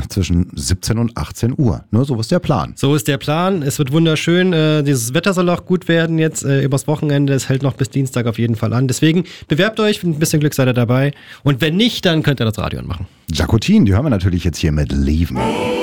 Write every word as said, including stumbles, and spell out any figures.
zwischen siebzehn und achtzehn Uhr. Ne, so ist der Plan. So ist der Plan. Es wird wunderschön. Äh, dieses Wetter soll auch gut werden jetzt äh, übers Wochenende. Es hält noch bis Dienstag auf jeden Fall an. Deswegen bewerbt euch, mit ein bisschen Glück seid ihr dabei. Und wenn nicht, dann könnt ihr das Radio anmachen. Jacotin, die hören wir natürlich jetzt hier mit Leave Me.